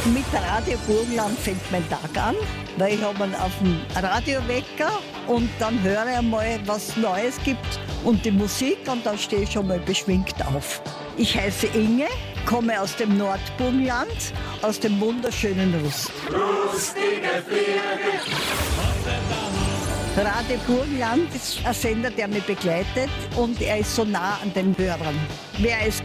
Mit Radio Burgenland fängt mein Tag an, weil ich habe einen auf dem Radiowecker und dann höre ich einmal, was Neues gibt und die Musik und dann stehe ich schon mal beschwingt auf. Ich heiße Inge, komme aus dem Nordburgenland, aus dem wunderschönen Rust. Lustige Fliege. Radio Burgenland ist ein Sender, der mich begleitet und er ist so nah an den Hörern. Wer es